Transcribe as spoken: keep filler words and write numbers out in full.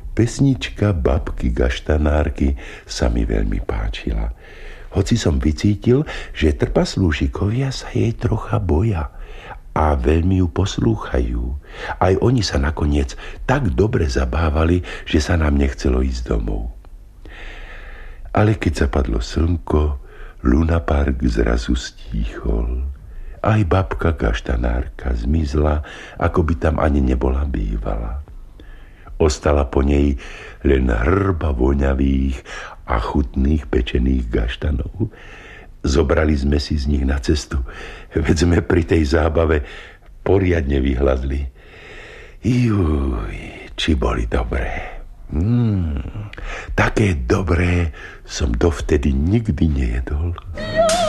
Pesnička babky Gaštanárky sa mi veľmi páčila. Hoci som vycítil, že trpaslúšikovia sa jej trocha boja a veľmi ju poslúchajú. Aj oni sa nakoniec tak dobre zabávali, že sa nám nechcelo ísť domov. Ale keď zapadlo slnko, lunapark zrazu stíchol. Aj babka Gaštanárka zmizla, ako by tam ani nebola bývala. Ostala po nej len hrba voňavých a chutných pečených gaštanov. Zobrali sme si z nich na cestu, veď sme pri tej zábave poriadne vyhladli. Juj, či boli dobré. Mm, také dobré som dovtedy nikdy nejedol.